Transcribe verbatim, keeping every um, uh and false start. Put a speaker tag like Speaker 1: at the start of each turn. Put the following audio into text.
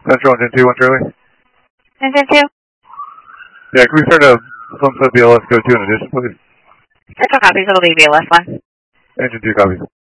Speaker 1: Central Engine two, one Charlie.
Speaker 2: Engine two?
Speaker 1: Yeah, can we start a Sunset B L S go to in addition, please?
Speaker 2: Central copies, it'll be B L S one.
Speaker 1: Engine two copies.